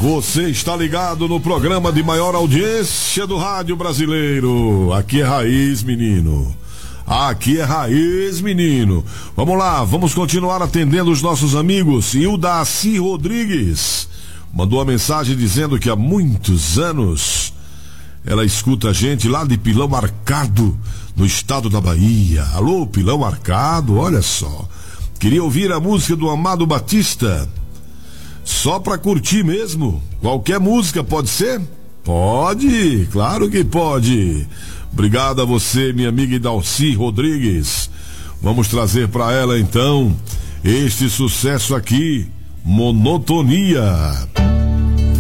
Você está ligado no programa de maior audiência do rádio brasileiro. Aqui é Raiz, menino. Aqui é Raiz, menino. Vamos lá, vamos continuar atendendo os nossos amigos. E o Daci Rodrigues mandou uma mensagem dizendo que há muitos anos ela escuta a gente lá de Pilão Marcado, no estado da Bahia. Alô, Pilão Marcado, olha só. Queria ouvir a música do Amado Batista. Só pra curtir mesmo? Qualquer música pode ser? Pode, claro que pode. Obrigado a você, minha amiga Daci Rodrigues. Vamos trazer pra ela então este sucesso aqui, Monotonia.